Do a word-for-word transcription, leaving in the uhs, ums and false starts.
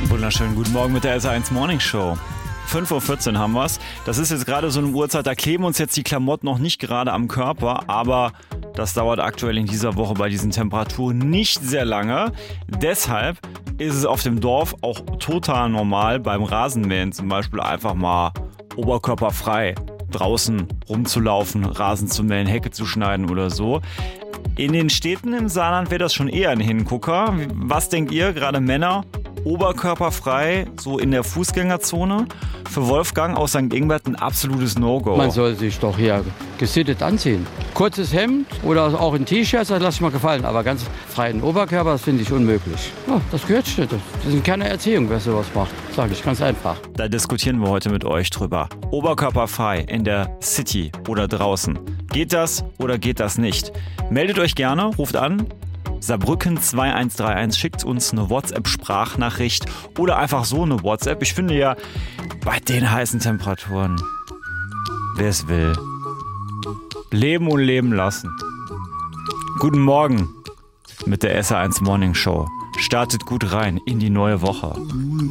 Wunderschönen guten Morgen mit der S eins Morning Show. fünf Uhr vierzehn haben wir's. Das ist jetzt gerade so eine Uhrzeit, da kleben uns jetzt die Klamotten noch nicht gerade am Körper, aber das dauert aktuell in dieser Woche bei diesen Temperaturen nicht sehr lange. Deshalb ist es auf dem Dorf auch total normal, beim Rasenmähen zum Beispiel einfach mal oberkörperfrei draußen rumzulaufen, Rasen zu mähen, Hecke zu schneiden oder so. In den Städten im Saarland wäre das schon eher ein Hingucker. Was denkt ihr, gerade Männer, oberkörperfrei, so in der Fußgängerzone? Für Wolfgang aus Sankt Ingbert ein absolutes No-Go. Man soll sich doch hier gesittet anziehen. Kurzes Hemd oder auch ein T-Shirt, das lasse ich mal gefallen. Aber ganz freien Oberkörper, das finde ich unmöglich. Ja, das gehört nicht. Das ist keine Erziehung, wer sowas macht. Sage ich ganz einfach. Da diskutieren wir heute mit euch drüber. Oberkörperfrei in der City oder draußen. Geht das oder geht das nicht? Meldet euch gerne, ruft an. Saarbrücken zwei eins drei eins, schickt uns eine WhatsApp-Sprachnachricht oder einfach so eine WhatsApp. Ich finde ja, bei den heißen Temperaturen, wer es will, leben und leben lassen. Guten Morgen mit der S eins Morning Show. Startet gut rein in die neue Woche.